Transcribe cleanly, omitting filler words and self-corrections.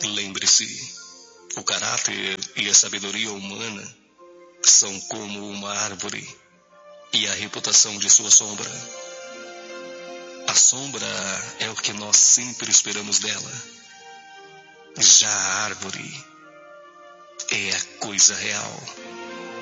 Lembre-se, o caráter e a sabedoria humana são como uma árvore e a reputação de sua sombra. A sombra é o que nós sempre esperamos dela. Já a árvore é a coisa real.